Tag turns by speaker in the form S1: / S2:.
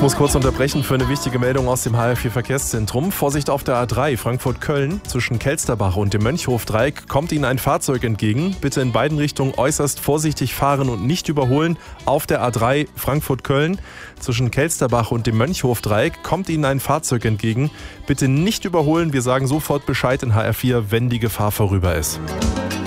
S1: muss kurz unterbrechen für eine wichtige Meldung aus dem HR4-Verkehrszentrum. Vorsicht auf der A3 Frankfurt-Köln. Zwischen Kelsterbach und dem Mönchhof-Dreieck kommt Ihnen ein Fahrzeug entgegen. Bitte in beiden Richtungen äußerst vorsichtig fahren und nicht überholen. Auf der A3 Frankfurt-Köln. Zwischen Kelsterbach und dem Mönchhof-Dreieck kommt Ihnen ein Fahrzeug entgegen. Bitte nicht überholen. Wir sagen sofort Bescheid in HR4, wenn die Gefahr vorüber ist.